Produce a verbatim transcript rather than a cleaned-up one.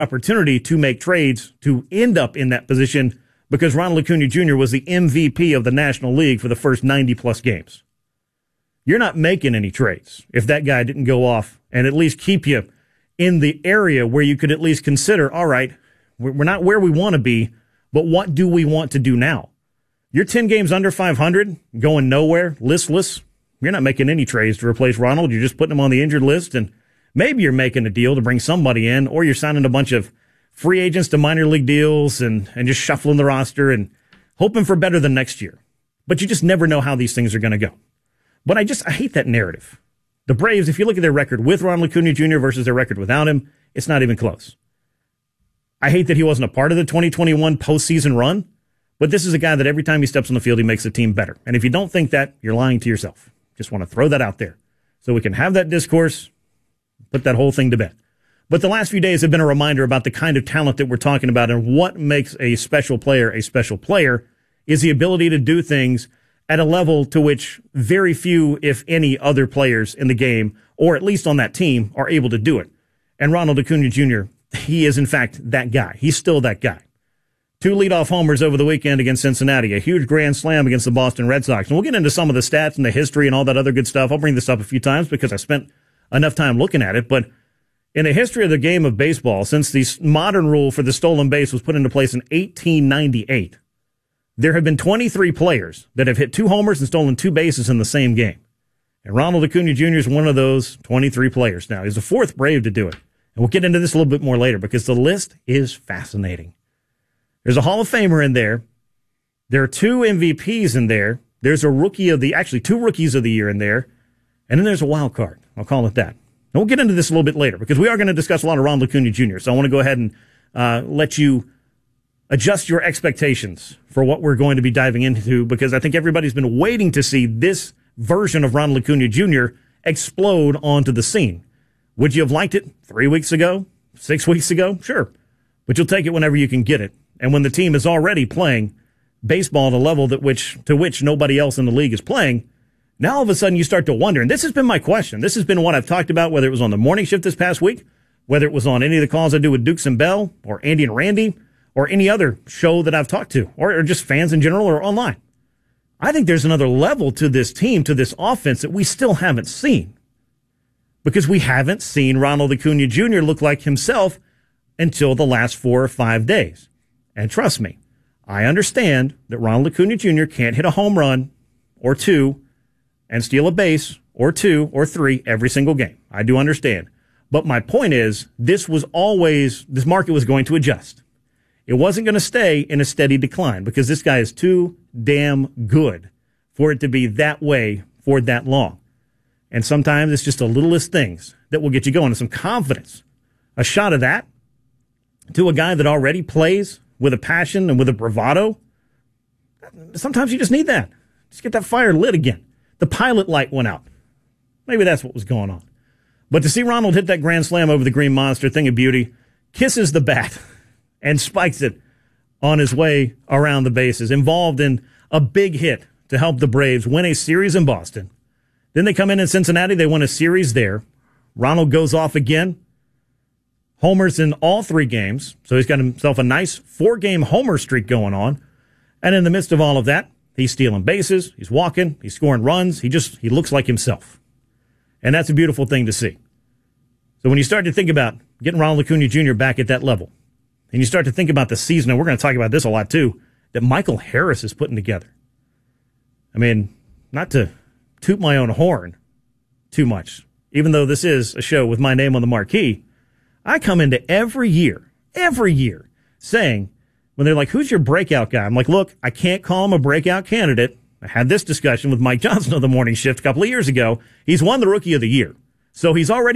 opportunity to make trades to end up in that position because Ronald Acuna Junior was the M V P of the National League for the first ninety-plus games. You're not making any trades if that guy didn't go off and at least keep you in the area where you could at least consider, all right, we're not where we want to be, but what do we want to do now? You're ten games under five hundred, going nowhere, listless. You're not making any trades to replace Ronald. You're just putting him on the injured list, and maybe you're making a deal to bring somebody in, or you're signing a bunch of free agents to minor league deals and, and just shuffling the roster and hoping for better than next year. But you just never know how these things are going to go. But I just I hate that narrative. The Braves, if you look at their record with Ronald Acuna Junior versus their record without him, it's not even close. I hate that he wasn't a part of the twenty twenty-one postseason run, but this is a guy that every time he steps on the field, he makes the team better. And if you don't think that, you're lying to yourself. Just want to throw that out there so we can have that discourse, put that whole thing to bed. But the last few days have been a reminder about the kind of talent that we're talking about, and what makes a special player a special player is the ability to do things at a level to which very few, if any, other players in the game, or at least on that team, are able to do it. And Ronald Acuna Junior, he is in fact that guy. He's still that guy. Two leadoff homers over the weekend against Cincinnati, a huge grand slam against the Boston Red Sox. And we'll get into some of the stats and the history and all that other good stuff. I'll bring this up a few times because I spent enough time looking at it. But in the history of the game of baseball, since the modern rule for the stolen base was put into place in eighteen ninety-eight, there have been twenty-three players that have hit two homers and stolen two bases in the same game. And Ronald Acuna Junior is one of those twenty-three players now. He's the fourth Brave to do it. And we'll get into this a little bit more later because the list is fascinating. There's a Hall of Famer in there. There are two M V Ps in there. There's a rookie of the, actually two rookies of the year in there. And then there's a wild card. I'll call it that. And we'll get into this a little bit later because we are going to discuss a lot of Ronald Acuna Junior So I want to go ahead and uh, let you adjust your expectations for what we're going to be diving into, because I think everybody's been waiting to see this version of Ronald Acuna Junior explode onto the scene. Would you have liked it three weeks ago, six weeks ago? Sure. But you'll take it whenever you can get it. And when the team is already playing baseball at a level that which to which nobody else in the league is playing, now all of a sudden you start to wonder, and this has been my question. This has been what I've talked about, whether it was on the morning shift this past week, whether it was on any of the calls I do with Dukes and Bell, or Andy and Randy, or any other show that I've talked to, or, or just fans in general or online. I think there's another level to this team, to this offense that we still haven't seen. Because we haven't seen Ronald Acuna Junior look like himself until the last four or five days. And trust me, I understand that Ronald Acuna Junior can't hit a home run or two and steal a base or two or three every single game. I do understand. But my point is, this was always, this market was going to adjust. It wasn't going to stay in a steady decline because this guy is too damn good for it to be that way for that long. And sometimes it's just the littlest things that will get you going, and some confidence. A shot of that to a guy that already plays with a passion and with a bravado. Sometimes you just need that. Just get that fire lit again. The pilot light went out. Maybe that's what was going on. But to see Ronald hit that grand slam over the Green Monster, thing of beauty, kisses the bat and spikes it on his way around the bases, involved in a big hit to help the Braves win a series in Boston. Then they come in in Cincinnati. They win a series there. Ronald goes off again. Homers in all three games. So he's got himself a nice four-game homer streak going on. And in the midst of all of that, he's stealing bases. He's walking. He's scoring runs. He just, he looks like himself. And that's a beautiful thing to see. So when you start to think about getting Ronald Acuna Junior back at that level, and you start to think about the season, and we're going to talk about this a lot too, that Michael Harris is putting together. I mean, not to toot my own horn too much, even though this is a show with my name on the marquee, I come into every year, every year, saying, when they're like, who's your breakout guy? I'm like, look, I can't call him a breakout candidate. I had this discussion with Mike Johnson on the morning shift a couple of years ago. He's won the Rookie of the Year. So he's already